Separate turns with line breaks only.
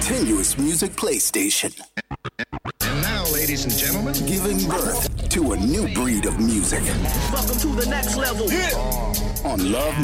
continuous music PlayStation.
And now, ladies and gentlemen,
giving birth to a new breed of music.
Welcome to the next level.
On Love